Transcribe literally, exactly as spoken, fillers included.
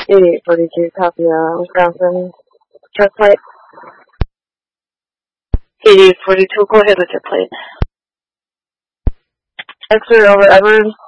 eighty-eight forty-two, copy, uh, Wisconsin. Jet plate. eighty-eight forty-two, go ahead with your plate. X-ray over Edward.